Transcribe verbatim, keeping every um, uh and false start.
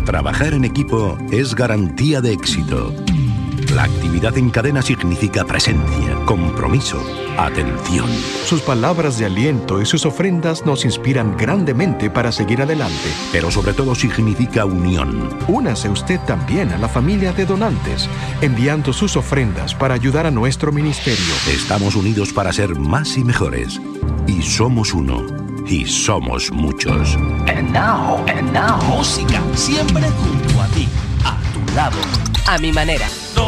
Trabajar en equipo es garantía de éxito. La actividad en cadena significa presencia, compromiso, atención. Sus palabras de aliento y sus ofrendas nos inspiran grandemente para seguir adelante. Pero sobre todo significa unión. Únase usted también a la familia de donantes, enviando sus ofrendas para ayudar a nuestro ministerio. Estamos unidos para ser más y mejores. Y somos uno. Y somos muchos. And now, and now, música, siempre junto a ti, a tu lado. A mi manera. No